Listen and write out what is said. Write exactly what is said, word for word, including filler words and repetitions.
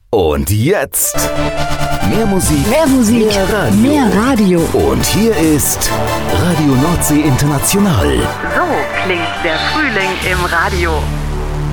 Und jetzt mehr Musik, Mehr Musik, mehr Radio. mehr Radio. Und hier ist Radio Nordsee International. So klingt der Frühling im Radio.